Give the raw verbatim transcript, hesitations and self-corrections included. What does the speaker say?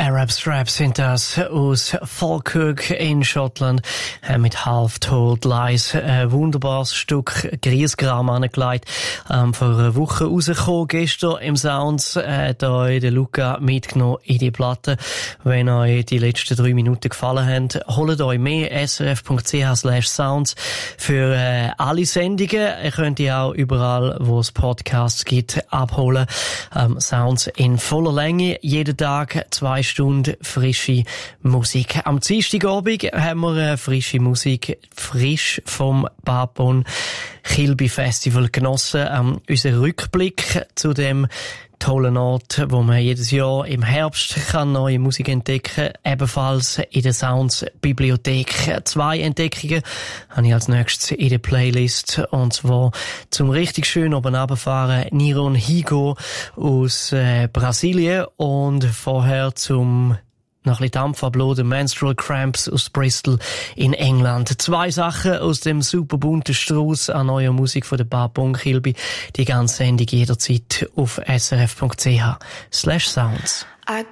Arab Strap sind das aus Falkirk in Schottland äh, mit Half Told Lies. Ein wunderbares Stück Griesgram angelegt. Ähm, vor einer Woche rausgekommen, gestern im Sounds. Äh, da hat der Luca mitgenommen in die Platte. Wenn euch die letzten drei Minuten gefallen haben, holt euch mehr srf.ch slash sounds für äh, alle Sendungen. Ihr könnt die auch überall, wo es Podcasts gibt, abholen. Ähm, Sounds in voller Länge. Jeden Tag zwei Stunden frische Musik. Am Dienstagabend haben wir äh, frische Musik, frisch vom Babon Kilby Festival genossen. Ähm, unser Rückblick zu dem tollen Ort, wo man jedes Jahr im Herbst kann neue Musik entdecken. Ebenfalls in der Sounds Bibliothek. Zwei Entdeckungen habe ich als nächstes in der Playlist. Und zwar zum richtig schön oben runterfahren Niron Higo aus äh, Brasilien und vorher zum noch ein bisschen Dampf abladen, Menstrual Cramps aus Bristol in England. Zwei Sachen aus dem super bunten Strauß an neuer Musik von der Babon Kilby. Die ganze Sendung jederzeit auf srf.ch slash sounds.